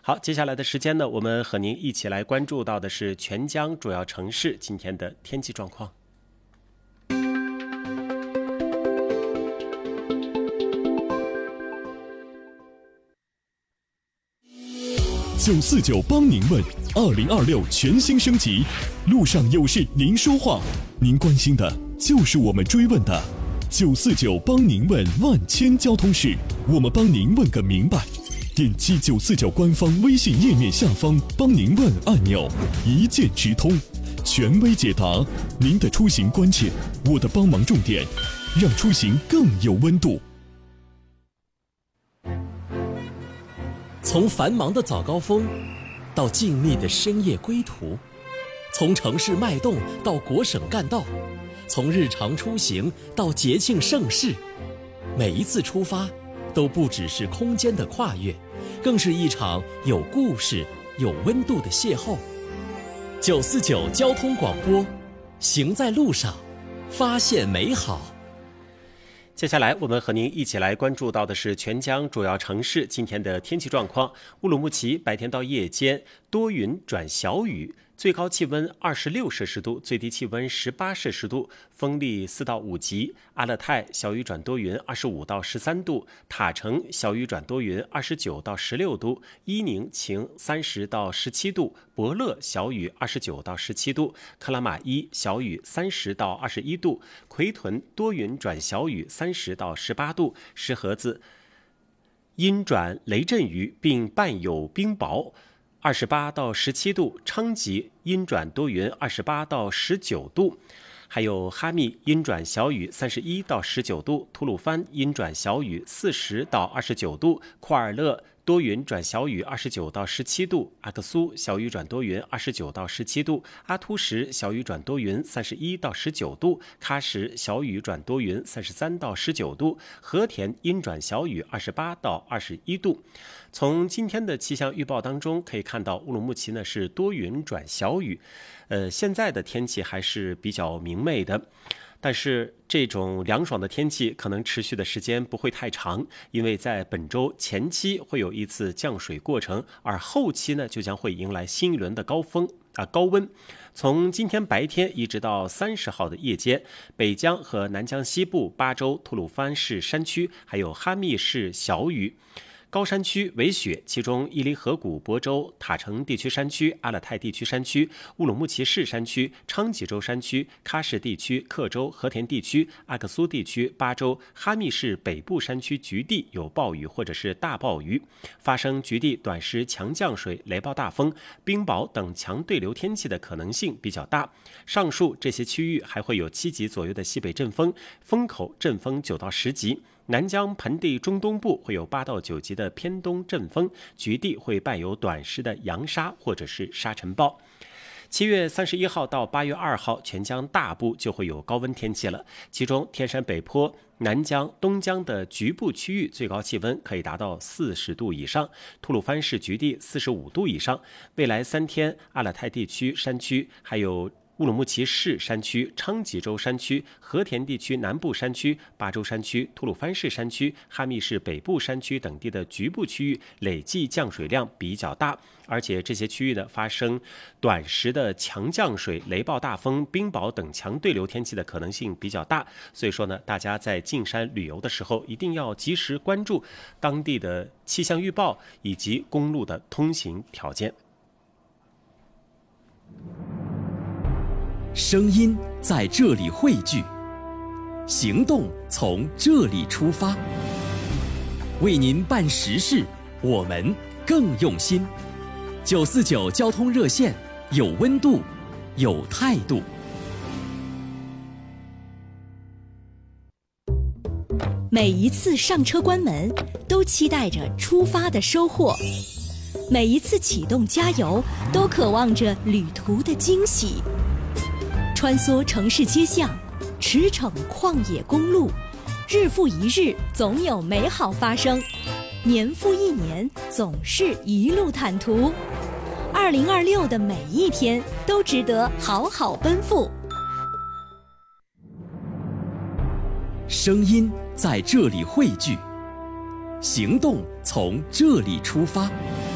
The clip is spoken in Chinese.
好，接下来的时间呢，我们和您一起来关注到的是全江主要城市今天的天气状况。 949帮您问，2026全新升级，路上有事您说话，您关心的就是我们追问的。949帮您问万千交通事，我们帮您问个明白。点击949官方微信页面下方帮您问按钮，一键直通，权威解答您的出行关键，我的帮忙重点，让出行更有温度。 从繁忙的早高峰到静谧的深夜归途，从城市脉动到国省干道，从日常出行到节庆盛事，每一次出发都不只是空间的跨越，更是一场有故事有温度的邂逅。949交通广播，行在路上，发现美好。 接下来我们和您一起来关注到的是全江主要城市今天的天气状况。乌鲁木齐白天到夜间多云转小雨，最高气温26摄氏度，最低气温18摄氏度，风力4到5级。阿勒泰小雨转多云25到13度，塔城小雨转多云29到16度，伊宁晴30到17度，博乐小雨29到17度，克拉玛依小雨30到21度，奎屯多云转小雨30到18度，石河子阴转雷阵雨并伴有冰雹28到17度，昌吉阴转多云28到19度，还有哈密阴转小雨31到19度，吐鲁番阴转小雨40到29度，库尔勒多云转小雨29到17度，阿克苏小雨转多云29到17度，阿突什小雨转多云31到19度，喀什小雨转多云33到19度，和田阴转小雨28到21度。从今天的气象预报当中可以看到，乌鲁木齐呢是多云转小雨，现在的天气还是比较明媚的。但是这种凉爽的天气可能持续的时间不会太长，因为在本周前期会有一次降水过程，而后期呢就将会迎来新一轮的高温。从今天白天一直到30号的夜间，北疆和南疆西部、巴州、吐鲁番市山区还有哈密市小雨，高山区为雪，其中伊犁河谷、亳州、塔城地区山区、阿勒泰地区山区、乌鲁木齐市山区、昌吉州山区、喀什地区、克州、和田地区、阿克苏地区、巴州、哈密市北部山区局地有暴雨或者是大暴雨，发生局地短时强降水、雷暴大风、冰雹等强对流天气的可能性比较大。上述这些区域还会有7级左右的西北阵风，风口阵风9到10级。南疆盆地中东部会有8到9级的偏东阵风，局地会伴有短时的扬沙或者是沙尘暴。7月31号到8月2号，全疆大部就会有高温天气了，其中天山北坡、南疆、东疆的局部区域最高气温可以达到40度以上，吐鲁番市局地45度以上。未来3天，阿勒泰地区山区还有乌鲁木齐市山区、昌吉州山区、和田地区南部山区、巴州山区、吐鲁番市山区、哈密市北部山区等地的局部区域累计降水量比较大，而且这些区域的发生短时的强降水、雷暴大风、冰雹等强对流天气的可能性比较大。所以说呢，大家在进山旅游的时候一定要及时关注当地的气象预报以及公路的通行条件。 声音在这里汇聚，行动从这里出发。为您办实事，我们更用心。949交通热线，有温度，有态度。 每一次上车关门，都期待着出发的收获；每一次启动加油，都渴望着旅途的惊喜。穿梭城市街巷，驰骋旷野公路，日复一日，总有美好发生；年复一年，总是一路坦途。2026的每一天都值得好好奔赴。 声音在这里汇聚，行动从这里出发。